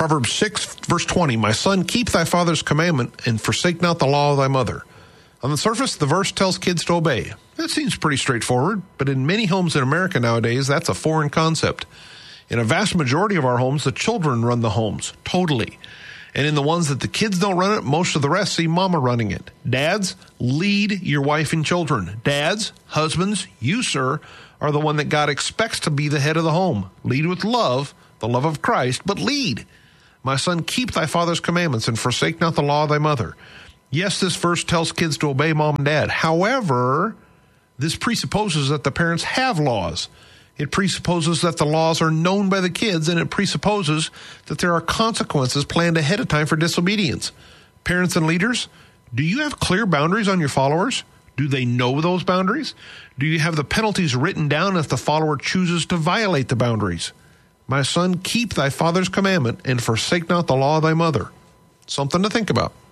Proverbs 6, verse 20, my son, keep thy father's commandment and forsake not the law of thy mother. On the surface, the verse tells kids to obey. That seems pretty straightforward, but in many homes in America nowadays, that's a foreign concept. In a vast majority of our homes, the children run the homes, totally. And in the ones that the kids don't run it, most of the rest see mama running it. Dads, lead your wife and children. Dads, husbands, you, sir, are the one that God expects to be the head of the home. Lead with love, the love of Christ, but lead. My son, keep thy father's commandments and forsake not the law of thy mother. Yes, this verse tells kids to obey mom and dad. However, this presupposes that the parents have laws. It presupposes that the laws are known by the kids, and it presupposes that there are consequences planned ahead of time for disobedience. Parents and leaders, do you have clear boundaries on your followers? Do they know those boundaries? Do you have the penalties written down if the follower chooses to violate the boundaries? My son, keep thy father's commandment and forsake not the law of thy mother. Something to think about.